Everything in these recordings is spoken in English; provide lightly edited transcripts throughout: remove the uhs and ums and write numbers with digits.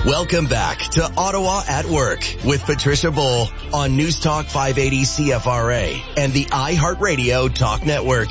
Welcome back to Ottawa at Work with Patricia Bull on News Talk 580 CFRA and the iHeartRadio Talk Network.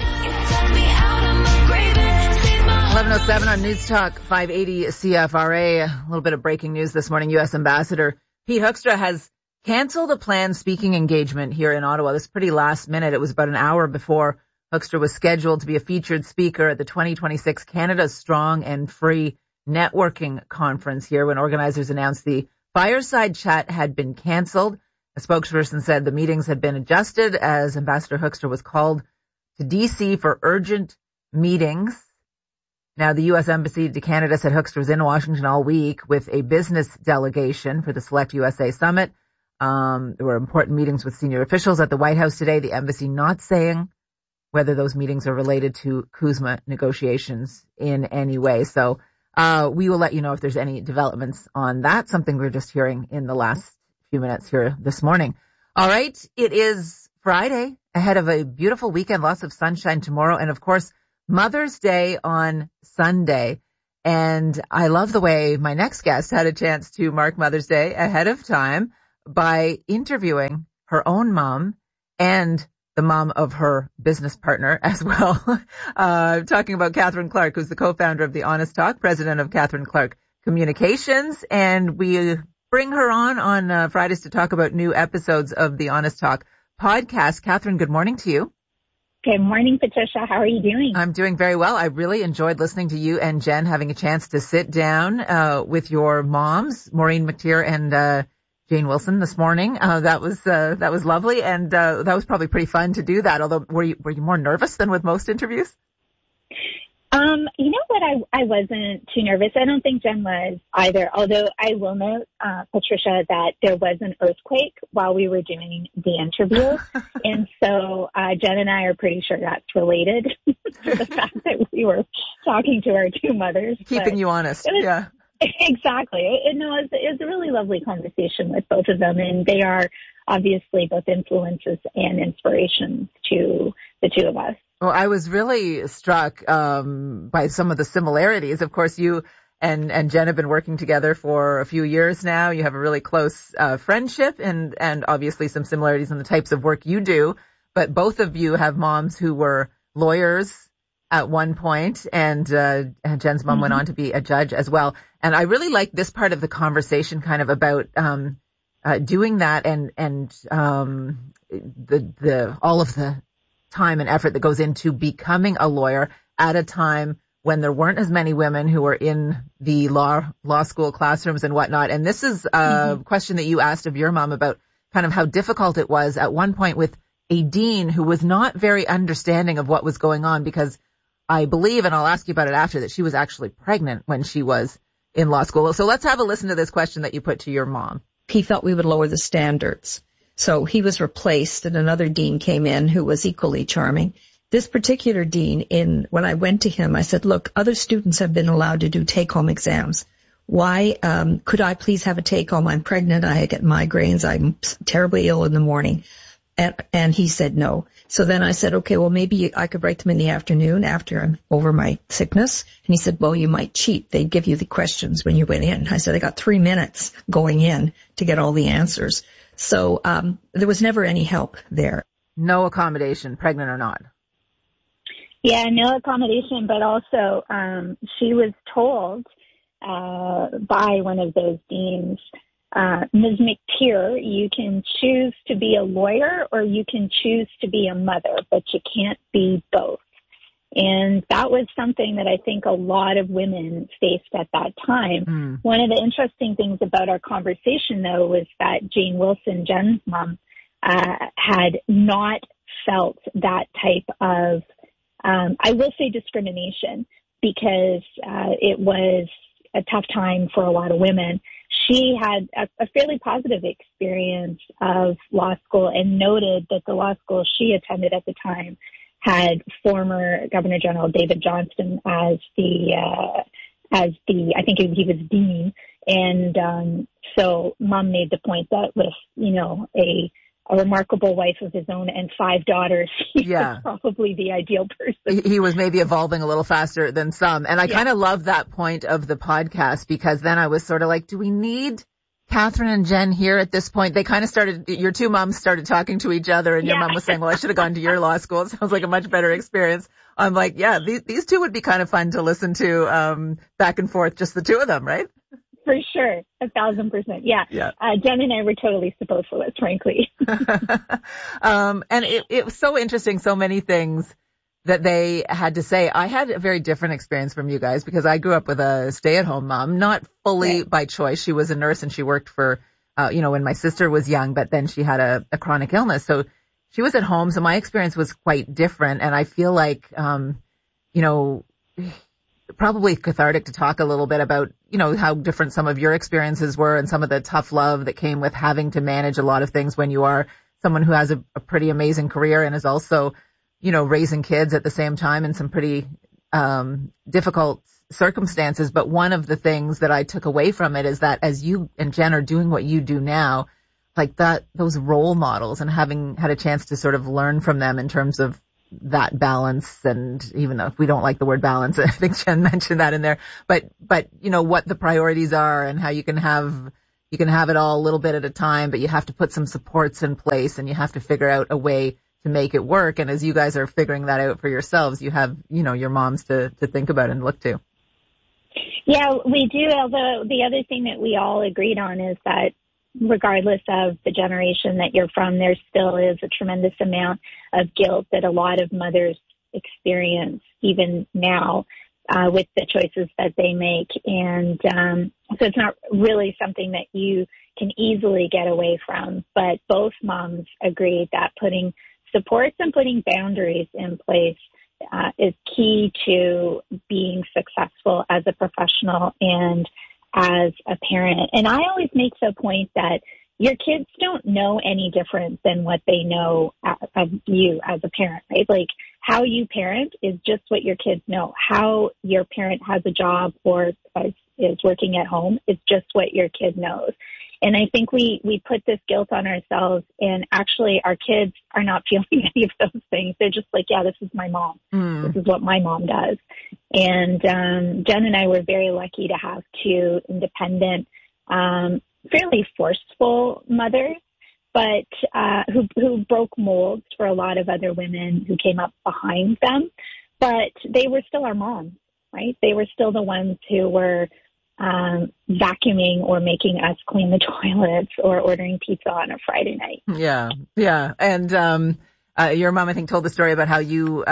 11:07 on News Talk 580 CFRA. A little bit of breaking news this morning. U.S. Ambassador Pete Hoekstra has canceled a planned speaking engagement here in Ottawa. This is pretty last minute. It was about an hour before Hoekstra was scheduled to be a featured speaker at the 2026 Canada Strong and Free Networking Conference here when organizers announced the fireside chat had been canceled. A spokesperson said the meetings had been adjusted as Ambassador Hoekstra was called to D.C. for urgent meetings. Now, the U.S. Embassy to Canada said Hoekstra was in Washington all week with a business delegation for the Select USA Summit. There were important meetings with senior officials at the White House today. The embassy not saying whether those meetings are related to CUSMA negotiations in any way. So we will let you know if there's any developments on that, something we're just hearing in the last few minutes here this morning. All right, it is Friday, ahead of a beautiful weekend, lots of sunshine tomorrow, and of course, Mother's Day on Sunday. And I love the way my next guest had a chance to mark Mother's Day ahead of time by interviewing her own mom and the mom of her business partner as well. Talking about Catherine Clark, who's the co-founder of The Honest Talk, president of Catherine Clark Communications. And we bring her on Fridays to talk about new episodes of The Honest Talk podcast. Catherine, good morning to you. Good morning, Patricia. How are you doing? I'm doing very well. I really enjoyed listening to you and Jen having a chance to sit down with your moms, Maureen McTeer and Jane Wilson, this morning. That was lovely, and that was probably pretty fun to do that. Although, were you more nervous than with most interviews? You know what? I wasn't too nervous. I don't think Jen was either. Although I will note, Patricia, that there was an earthquake while we were doing the interview, and so Jen and I are pretty sure that's related to the fact that we were talking to our two mothers. Keeping you honest, yeah. Exactly. It was a really lovely conversation with both of them, and they are obviously both influences and inspirations to the two of us. Well, I was really struck by some of the similarities. Of course, you and Jen have been working together for a few years now. You have a really close friendship and obviously some similarities in the types of work you do. But both of you have moms who were lawyers at one point, and Jen's mom went on to be a judge as well. And I really like this part of the conversation, kind of about doing that and the all of the time and effort that goes into becoming a lawyer at a time when there weren't as many women who were in the law school classrooms and whatnot. And this is a question that you asked of your mom about kind of how difficult it was at one point with a dean who was not very understanding of what was going on, because I believe, and I'll ask you about it after, that she was actually pregnant when she was in law school. So let's have a listen to this question that you put to your mom. He felt we would lower the standards. So he was replaced and another dean came in who was equally charming. This particular dean, when I went to him, I said, look, other students have been allowed to do take-home exams. Why could I please have a take-home? I'm pregnant. I get migraines. I'm terribly ill in the morning. And he said no. So then I said, okay, well, maybe I could write them in the afternoon after I'm over my sickness. And he said, well, you might cheat. They'd give you the questions when you went in. I said, I got 3 minutes going in to get all the answers. So there was never any help there. No accommodation, pregnant or not. Yeah, no accommodation, but also she was told by one of those deans, Ms. McTeer, you can choose to be a lawyer or you can choose to be a mother, but you can't be both. And that was something that I think a lot of women faced at that time. One of the interesting things about our conversation, though, was that Jane Wilson, Jen's mom, had not felt that type of, I will say, discrimination, because it was a tough time for a lot of women. She had a fairly positive experience of law school and noted that the law school she attended at the time had former Governor General David Johnston as the I think he was dean. And so Mom made the point that with, a a remarkable wife of his own and 5 daughters. He was probably the ideal person. He was maybe evolving a little faster than some. And I kind of love that point of the podcast, because then I was sort of like, do we need Catherine and Jen here at this point? They kind of started, your two moms started talking to each other, and your mom was saying, well, I should have gone to your law school. It sounds like a much better experience. I'm like, yeah, these two would be kind of fun to listen to, back and forth, just the two of them, right? For sure. 1,000%. Yeah. Jen and I were totally superfluous, frankly. And it was so interesting. So many things that they had to say. I had a very different experience from you guys, because I grew up with a stay-at-home mom, not fully by choice. She was a nurse and she worked for, when my sister was young, but then she had a chronic illness. So she was at home. So my experience was quite different. And I feel like, probably cathartic to talk a little bit about, how different some of your experiences were and some of the tough love that came with having to manage a lot of things when you are someone who has a pretty amazing career and is also, raising kids at the same time in some pretty difficult circumstances. But one of the things that I took away from it is that as you and Jen are doing what you do now, like those role models, and having had a chance to sort of learn from them in terms of that balance. And even though if we don't like the word balance, I think Jen mentioned that in there, but what the priorities are and how you can have it all a little bit at a time, but you have to put some supports in place and you have to figure out a way to make it work. And as you guys are figuring that out for yourselves, you have, your moms to think about and look to. Yeah, we do. Although the other thing that we all agreed on is that regardless of the generation that you're from, there still is a tremendous amount of guilt that a lot of mothers experience even now with the choices that they make. And so it's not really something that you can easily get away from. But both moms agreed that putting supports and putting boundaries in place is key to being successful as a professional and as a parent. And I always make the point that your kids don't know any different than what they know of you as a parent, right? Like how you parent is just what your kids know. How your parent has a job or is working at home is just what your kid knows. And I think we put this guilt on ourselves, and actually our kids are not feeling any of those things. They're just like, yeah, this is my mom. This is what my mom does. And Jen and I were very lucky to have two independent, fairly forceful mothers, but who broke molds for a lot of other women who came up behind them. But they were still our moms, right? They were still the ones who were vacuuming or making us clean the toilets or ordering pizza on a Friday night. Yeah. And your mom, I think, told the story about how you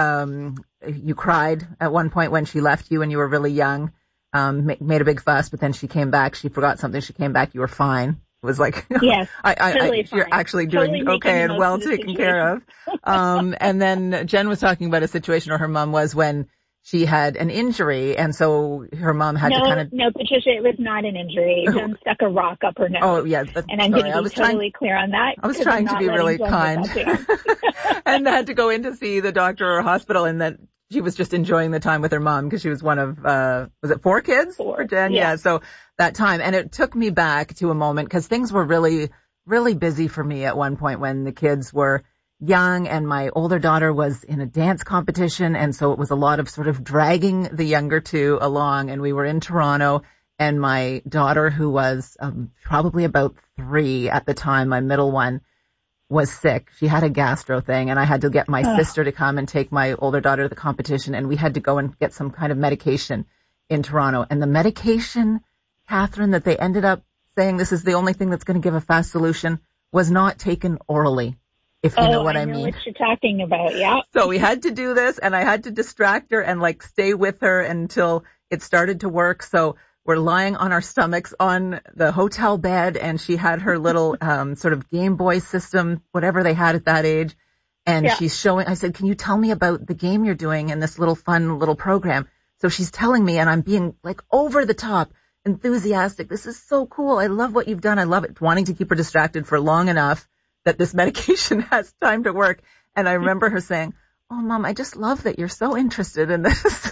cried at one point when she left you when you were really young, made a big fuss, but then she came back. She forgot something. She came back. You were fine. It was like, yes, totally fine. You're actually doing totally okay and well taken care of. And then Jen was talking about a situation where her mom was when she had an injury, and so her mom had to kind of... No, Patricia, it was not an injury. Jen stuck a rock up her nose. Oh, yes. And I'm going to be totally clear on that. I was trying to be really kind. And had to go in to see the doctor or hospital, and that she was just enjoying the time with her mom because she was one of, was it 4 kids? 4. For Jen? Yeah. So that time. And it took me back to a moment because things were really, really busy for me at one point when the kids were young, and my older daughter was in a dance competition, and so it was a lot of sort of dragging the younger two along. And we were in Toronto, and my daughter, who was probably about 3 at the time, my middle one, was sick. She had a gastro thing, and I had to get my sister to come and take my older daughter to the competition, and we had to go and get some kind of medication in Toronto. And the medication, Catherine, that they ended up saying this is the only thing that's going to give a fast solution was not taken orally. If you know what I mean. I know what you're talking about, yeah. So we had to do this, and I had to distract her and like stay with her until it started to work. So we're lying on our stomachs on the hotel bed, and she had her little sort of Game Boy system, whatever they had at that age. And she's showing, I said, can you tell me about the game you're doing in this little fun little program? So she's telling me, and I'm being like over the top enthusiastic. This is so cool. I love what you've done. I love it. Wanting to keep her distracted for long enough that this medication has time to work. And I remember her saying, oh, Mom, I just love that you're so interested in this.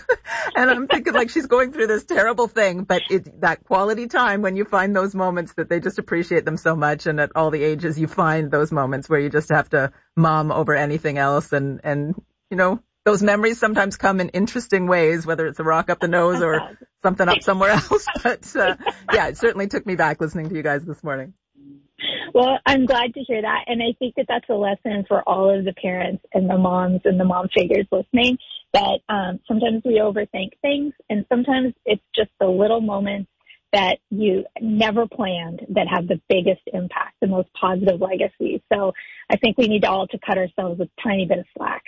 And I'm thinking like she's going through this terrible thing, but it's that quality time when you find those moments that they just appreciate them so much. And at all the ages, you find those moments where you just have to mom over anything else. And, you know, those memories sometimes come in interesting ways, whether it's a rock up the nose or something up somewhere else. But, yeah, it certainly took me back listening to you guys this morning. Well, I'm glad to hear that. And I think that that's a lesson for all of the parents and the moms and the mom figures listening, that sometimes we overthink things, and sometimes it's just the little moments that you never planned that have the biggest impact, the most positive legacy. So I think we need all to cut ourselves a tiny bit of slack.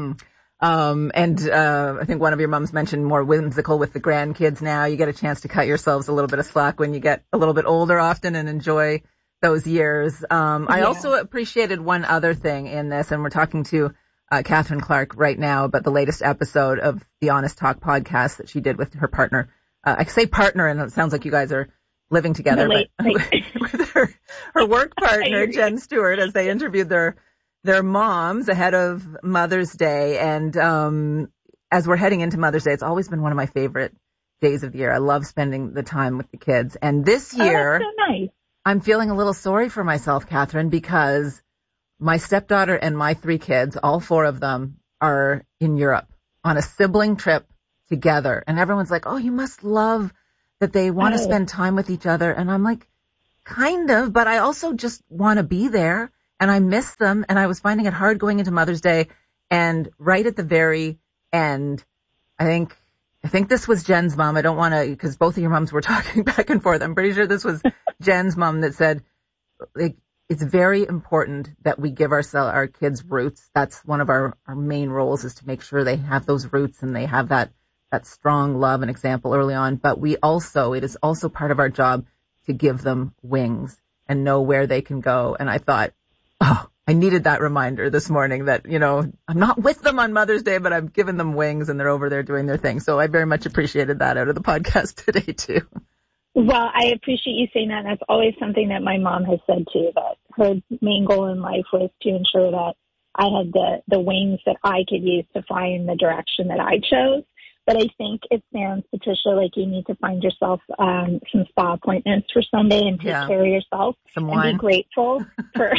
I think one of your moms mentioned more whimsical with the grandkids now. You get a chance to cut yourselves a little bit of slack when you get a little bit older often and enjoy those years. I also appreciated one other thing in this, and we're talking to Catherine Clark right now about the latest episode of the Honest Talk podcast that she did with her partner. I say partner, and it sounds like you guys are living together, but with her work partner, Jen Stewart, as they interviewed their moms ahead of Mother's Day. And as we're heading into Mother's Day, it's always been one of my favorite days of the year. I love spending the time with the kids. And this year, that's so nice. I'm feeling a little sorry for myself, Catherine, because my stepdaughter and my 3 kids, all 4 of them, are in Europe on a sibling trip together. And everyone's like, oh, you must love that they want to spend time with each other. And I'm like, kind of, but I also just want to be there. And I miss them. And I was finding it hard going into Mother's Day. And right at the very end, I think this was Jen's mom. I don't want to, because both of your moms were talking back and forth. I'm pretty sure this was Jen's mom that said, like, it's very important that we give our kids roots. That's one of our main roles, is to make sure they have those roots and they have that strong love and example early on. But it is also part of our job to give them wings and know where they can go. And I thought, I needed that reminder this morning that, you know, I'm not with them on Mother's Day, but I've given them wings and they're over there doing their thing. So I very much appreciated that out of the podcast today, too. Well, I appreciate you saying that. That's always something that my mom has said, too, that her main goal in life was to ensure that I had the wings that I could use to find the direction that I chose. But I think it sounds, Patricia, like you need to find yourself some spa appointments for Sunday and take care of yourself. Some wine. And be grateful for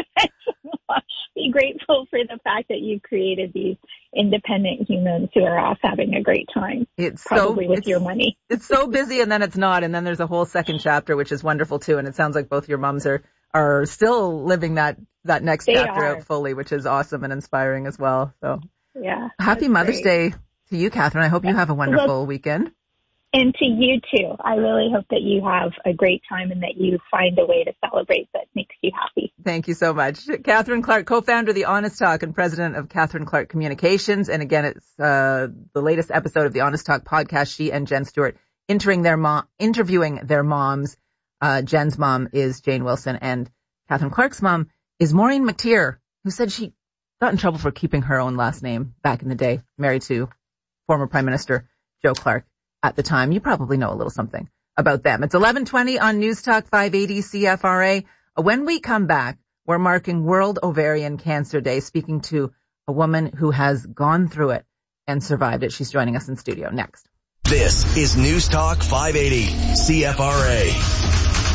the fact that you've created these independent humans who are off having a great time. It's probably with your money. It's so busy, and then it's not, and then there's a whole second chapter, which is wonderful too. And it sounds like both your moms are still living that next chapter out fully, which is awesome and inspiring as well. So happy Mother's Day to you, Catherine. I hope you have a wonderful weekend. And to you, too. I really hope that you have a great time and that you find a way to celebrate that makes you happy. Thank you so much. Catherine Clark, co-founder of the Honest Talk and president of Catherine Clark Communications. And again, it's the latest episode of the Honest Talk podcast. She and Jen Stewart interviewing their moms. Jen's mom is Jane Wilson, and Catherine Clark's mom is Maureen McTeer, who said she got in trouble for keeping her own last name back in the day, married to former Prime Minister Joe Clark at the time. You probably know a little something about them. It's 11:20 on News Talk 580 CFRA. When we come back, we're marking World Ovarian Cancer Day, speaking to a woman who has gone through it and survived it. She's joining us in studio next. This is News Talk 580 CFRA.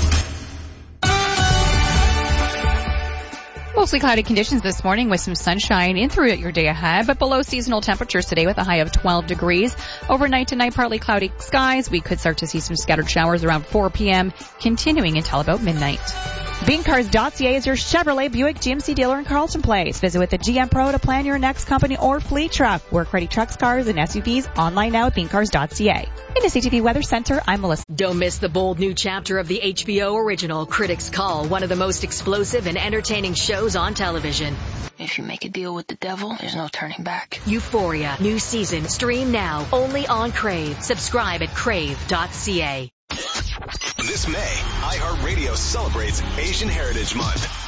Mostly cloudy conditions this morning with some sunshine in through your day ahead, but below seasonal temperatures today with a high of 12 degrees. Overnight tonight, partly cloudy skies. We could start to see some scattered showers around 4 p.m., continuing until about midnight. BeanCars.ca is your Chevrolet Buick GMC dealer in Carlton Place. Visit with the GM Pro to plan your next company or fleet truck. Work-ready trucks, cars, and SUVs online now at BeanCars.ca. In the CTV Weather Center, I'm Melissa. Don't miss the bold new chapter of the HBO original Critics Call, one of the most explosive and entertaining shows on television. If you make a deal with the devil, there's no turning back. Euphoria, new season, stream now, only on Crave. Subscribe at crave.ca. This May, iHeartRadio celebrates Asian Heritage Month.